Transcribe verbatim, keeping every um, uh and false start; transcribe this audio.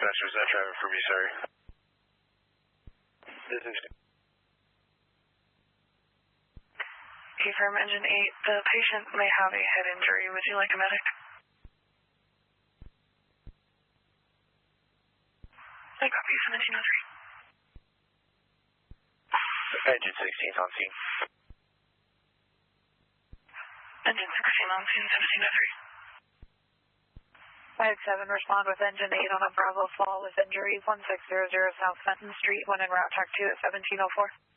Dispatcher, is that traffic for me, sorry? This is... Confirm engine eight. The patient may have a head injury. Would you like a medic? I copy seventeen oh three. Engine sixteen on scene. Engine sixteen on scene, seventeen oh three. five seven, respond with engine eight on a Bravo fall with injuries, one six zero zero South Fenton Street, one en route, track two at seventeen oh four.